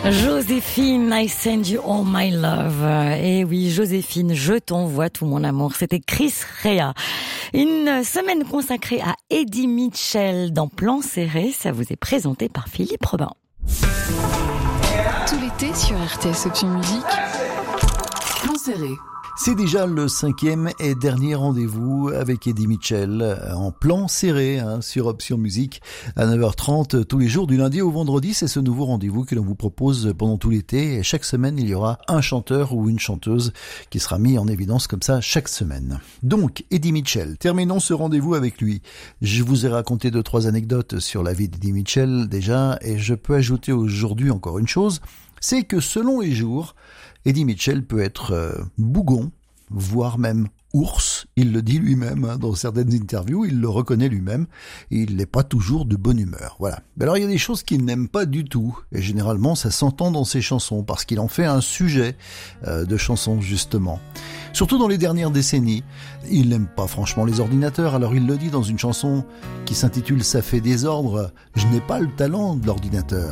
Joséphine, I send you all my love. Et oui, Joséphine, je t'envoie tout mon amour. C'était Chris Rea. Une semaine consacrée à Eddie Mitchell dans Plan Serré. Ça vous est présenté par Philippe Robin. Tout l'été sur RTS Option Musique. Plan Serré. C'est déjà le 5e et dernier rendez-vous avec Eddie Mitchell en plan serré sur Option Musique à 9h30 tous les jours du lundi au vendredi. C'est ce nouveau rendez-vous que l'on vous propose pendant tout l'été et chaque semaine il y aura un chanteur ou une chanteuse qui sera mis en évidence comme ça chaque semaine. Donc Eddie Mitchell, terminons ce rendez-vous avec lui. Je vous ai raconté 2-3 anecdotes sur la vie d'Eddie Mitchell déjà et je peux ajouter aujourd'hui encore une chose, c'est que selon les jours, Eddie Mitchell peut être bougon, voire même ours, il le dit lui-même dans certaines interviews, il le reconnaît lui-même, il n'est pas toujours de bonne humeur. Voilà. Mais alors il y a des choses qu'il n'aime pas du tout, et généralement ça s'entend dans ses chansons, parce qu'il en fait un sujet de chansons justement. Surtout dans les dernières décennies, il n'aime pas franchement les ordinateurs, alors il le dit dans une chanson qui s'intitule « Ça fait désordre, je n'ai pas le talent de l'ordinateur ».